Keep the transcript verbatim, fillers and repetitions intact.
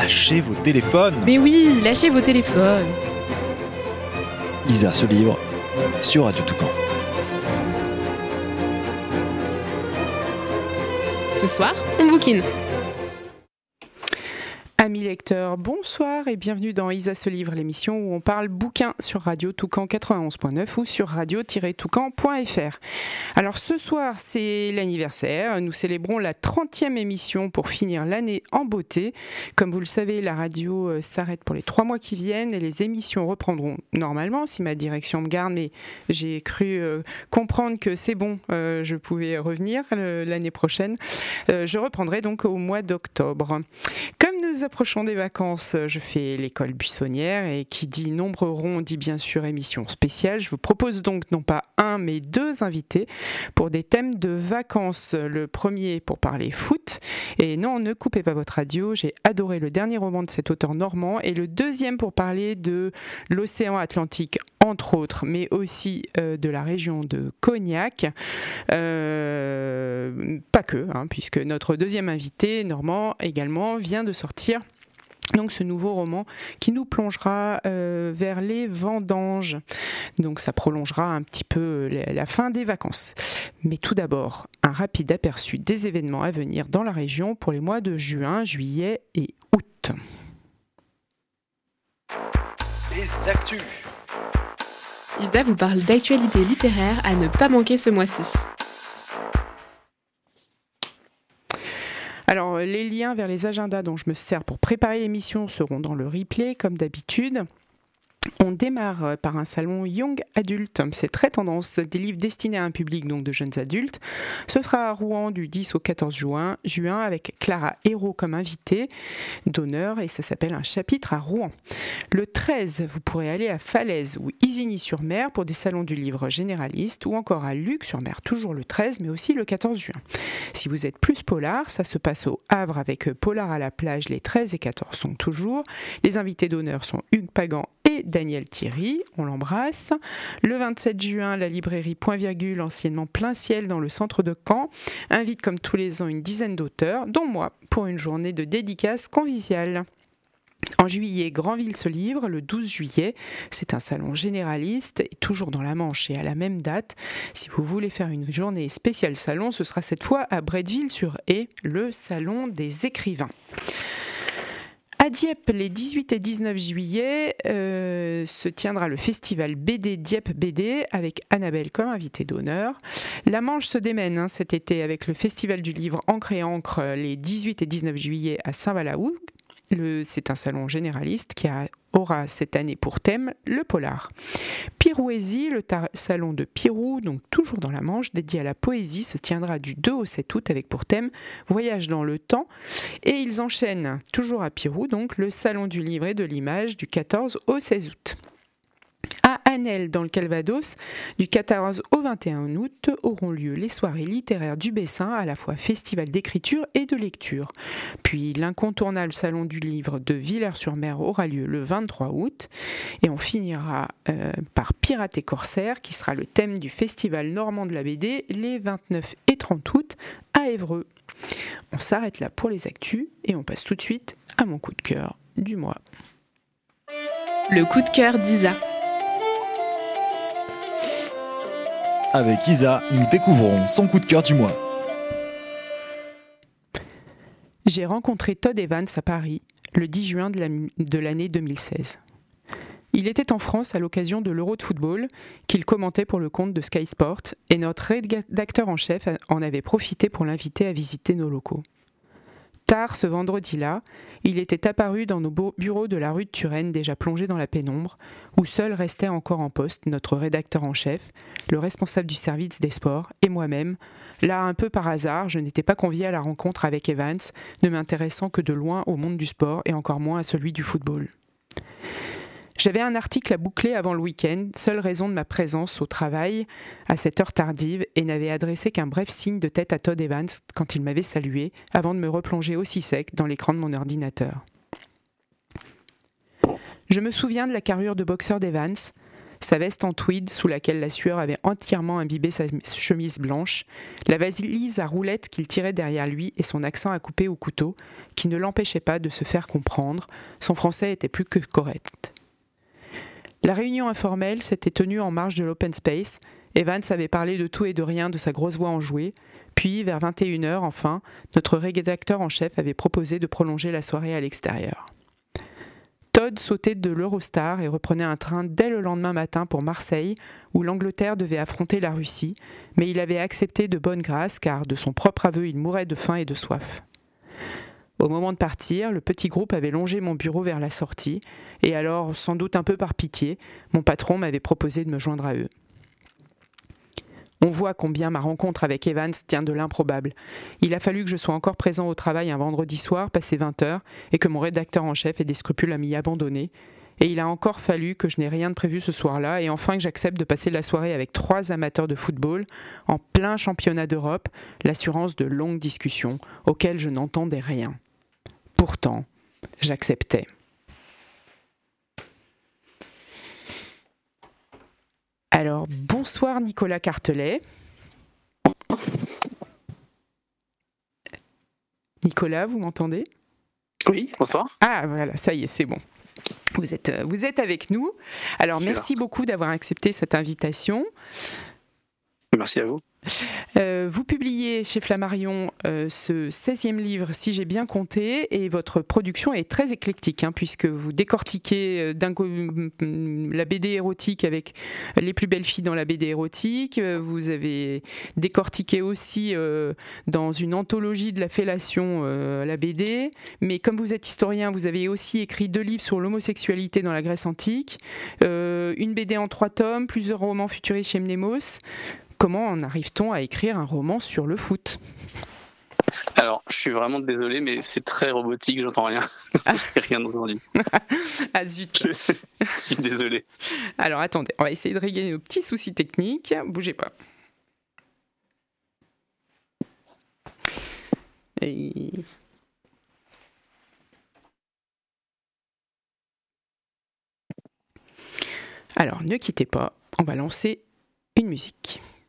Lâchez vos téléphones. Mais oui, lâchez vos téléphones. Isa se livre sur Radio Toucan. Ce soir, on bouquine. Amis lecteurs, bonsoir et bienvenue dans Isa se livre, l'émission où on parle bouquins sur Radio Toucan quatre-vingt-onze point neuf ou sur radio tiret toucan point f r. Alors ce soir, c'est l'anniversaire. Nous célébrons la trentième émission pour finir l'année en beauté. Comme vous le savez, la radio euh, s'arrête pour les trois mois qui viennent et les émissions reprendront normalement, si ma direction me garde, mais j'ai cru euh, comprendre que c'est bon, euh, je pouvais revenir euh, l'année prochaine. Euh, je reprendrai donc au mois d'octobre. Comme nous approchons des vacances, je fais l'école buissonnière et qui dit nombre rond dit bien sûr émission spéciale. Je vous propose donc non pas un mais deux invités pour des thèmes de vacances. Le premier pour parler foot et non, ne coupez pas votre radio, j'ai adoré le dernier roman de cet auteur normand, et le deuxième pour parler de l'océan Atlantique entre autres, mais aussi euh, de la région de Cognac, euh, pas que, hein, puisque notre deuxième invité normand également vient de sortir donc ce nouveau roman qui nous plongera euh, vers les vendanges. Donc ça prolongera un petit peu la, la fin des vacances. Mais tout d'abord, un rapide aperçu des événements à venir dans la région pour les mois de juin, juillet et août. Les actus. Isa vous parle d'actualité littéraire à ne pas manquer ce mois-ci. Alors, les liens vers les agendas dont je me sers pour préparer l'émission seront dans le replay, comme d'habitude. On démarre par un salon Young Adult, c'est très tendance, des livres destinés à un public donc de jeunes adultes. Ce sera à Rouen du dix au quatorze juin, juin avec Clara Hérault comme invitée d'honneur et ça s'appelle Un chapitre à Rouen. Le treize, vous pourrez aller à Falaise ou Isigny-sur-Mer pour des salons du livre généraliste ou encore à Luc-sur-Mer, toujours le treize mais aussi le quatorze juin. Si vous êtes plus polar, ça se passe au Havre avec Polar à la plage les treize et quatorze donc toujours. Les invités d'honneur sont Hugues Pagan et Daniel Thierry, on l'embrasse. Le vingt-sept juin, la librairie Point Virgule, anciennement Plein Ciel dans le centre de Caen, invite comme tous les ans une dizaine d'auteurs, dont moi, pour une journée de dédicace conviviale. En juillet, Granville se livre, le douze juillet, c'est un salon généraliste, et toujours dans la Manche et à la même date. Si vous voulez faire une journée spéciale salon, ce sera cette fois à Bretteville-sur-Haye, le salon des écrivains. À Dieppe, les dix-huit et dix-neuf juillet, euh, se tiendra le festival B D Dieppe B D avec Annabelle comme invitée d'honneur. La Manche se démène hein, cet été avec le festival du livre Encre et Encre les dix-huit et dix-neuf juillet à Saint-Valaou. Le, c'est un salon généraliste qui a, aura cette année pour thème le polar. Pirouésie, le tar- salon de Pirou, donc toujours dans la Manche, dédié à la poésie, se tiendra du deux au sept août avec pour thème Voyage dans le temps. Et ils enchaînent, toujours à Pirou, donc le salon du livre et de l'image du quatorze au seize août. À Annelle, dans le Calvados, du quatorze au vingt et un août, auront lieu les soirées littéraires du Bessin, à la fois festival d'écriture et de lecture. Puis l'incontournable salon du livre de Villers-sur-Mer aura lieu le vingt-trois août. Et on finira euh, par Pirates et Corsaires, qui sera le thème du festival normand de la B D les vingt-neuf et trente août à Évreux. On s'arrête là pour les actus et on passe tout de suite à mon coup de cœur du mois. Le coup de cœur d'Isa. Avec Isa, nous découvrons son coup de cœur du mois. J'ai rencontré Todd Evans à Paris le dix juin de, la, de l'année deux mille seize. Il était en France à l'occasion de l'Euro de football qu'il commentait pour le compte de Sky Sport et notre rédacteur en chef en avait profité pour l'inviter à visiter nos locaux. Tard ce vendredi-là, il était apparu dans nos bureaux de la rue de Turenne déjà plongés dans la pénombre, où seul restait encore en poste notre rédacteur en chef, le responsable du service des sports et moi-même. Là, un peu par hasard, je n'étais pas conviée à la rencontre avec Evans, ne m'intéressant que de loin au monde du sport et encore moins à celui du football. J'avais un article à boucler avant le week-end, seule raison de ma présence au travail à cette heure tardive, et n'avais adressé qu'un bref signe de tête à Todd Evans quand il m'avait salué, avant de me replonger aussi sec dans l'écran de mon ordinateur. Je me souviens de la carrure de boxeur d'Evans, sa veste en tweed sous laquelle la sueur avait entièrement imbibé sa chemise blanche, la valise à roulettes qu'il tirait derrière lui et son accent à couper au couteau, qui ne l'empêchait pas de se faire comprendre, son français était plus que correct. La réunion informelle s'était tenue en marge de l'open space. Evans avait parlé de tout et de rien de sa grosse voix enjouée, puis vers vingt et une heures, enfin, notre rédacteur en chef avait proposé de prolonger la soirée à l'extérieur. Todd sautait de l'Eurostar et reprenait un train dès le lendemain matin pour Marseille, où l'Angleterre devait affronter la Russie, mais il avait accepté de bonne grâce car, de son propre aveu, il mourait de faim et de soif. Au moment de partir, le petit groupe avait longé mon bureau vers la sortie, et alors, sans doute un peu par pitié, mon patron m'avait proposé de me joindre à eux. On voit combien ma rencontre avec Evans tient de l'improbable. Il a fallu que je sois encore présent au travail un vendredi soir, passé vingt heures, et que mon rédacteur en chef ait des scrupules à m'y abandonner. Et il a encore fallu que je n'ai rien de prévu ce soir-là, et enfin que j'accepte de passer la soirée avec trois amateurs de football, en plein championnat d'Europe, l'assurance de longues discussions, auxquelles je n'entendais rien. Pourtant, j'acceptais. Alors, bonsoir Nicolas Cartelet. Nicolas, vous m'entendez ? Oui, bonsoir. Ah, voilà, ça y est, c'est bon. Vous êtes, vous êtes avec nous. Alors, Je suis merci là. beaucoup d'avoir accepté cette invitation. Merci à vous. Euh, vous publiez chez Flammarion euh, ce seizième livre, si j'ai bien compté, et votre production est très éclectique, hein, puisque vous décortiquez euh, d'un go- la B D érotique avec les plus belles filles dans la B D érotique, euh, vous avez décortiqué aussi euh, dans une anthologie de la fellation euh, la B D, mais comme vous êtes historien, vous avez aussi écrit deux livres sur l'homosexualité dans la Grèce antique, euh, une B D en trois tomes, plusieurs romans futuristes chez Mnemos. Comment en arrive-t-on à écrire un roman sur le foot ? Alors, je suis vraiment désolé, mais c'est très robotique, j'entends rien. Ah. J'ai rien entendu. Ah zut. Je suis désolé. Alors attendez, on va essayer de régler nos petits soucis techniques. Bougez pas. Et... Alors, ne quittez pas, on va lancer une musique.